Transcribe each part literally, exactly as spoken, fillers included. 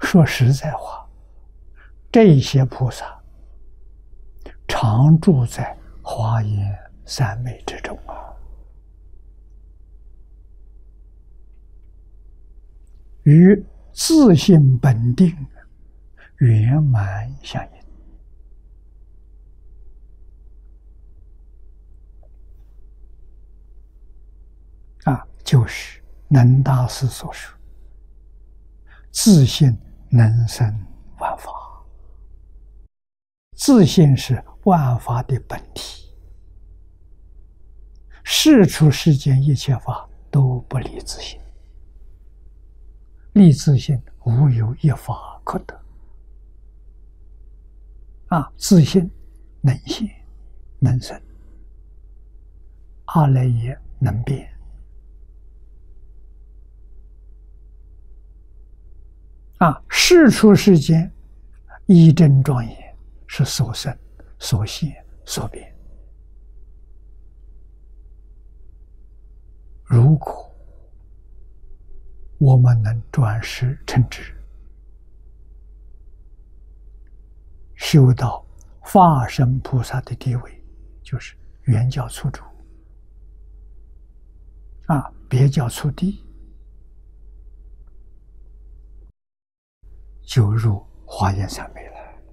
说实在话，这些菩萨常住在华严三昧之中啊，与自性本定圆满相应。啊，就是能大师所说，自性能生万法。自性是万法的本体，世出世间一切法都不离自性，离自性无有一法可得。啊，自性能现能生，阿赖耶能变。啊，世出世间一真庄严，是所生所现所变。如果我们能转识成智，修到法身菩萨的地位，就是圆教初住啊，别教初地，就入华严三昧了。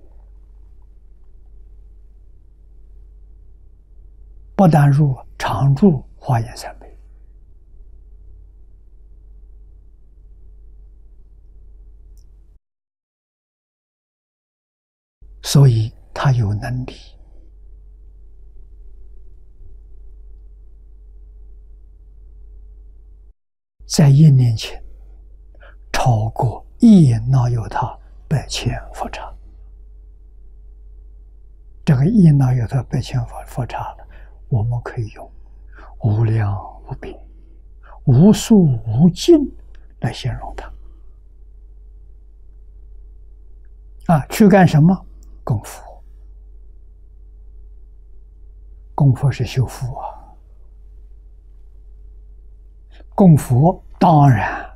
不但入，常住华严三昧。所以他有能力在一年前超过一那由他百千佛刹。这个一那由他百千佛佛刹了，我们可以用无量无边、无数无尽来形容它。啊，去干什么？供佛。供佛是修福啊。供佛当然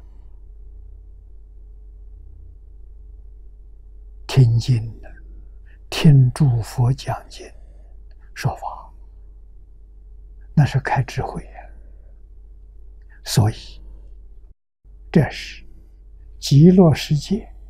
听经的，听诸佛讲经说法，那是开智慧呀。所以这是极乐世界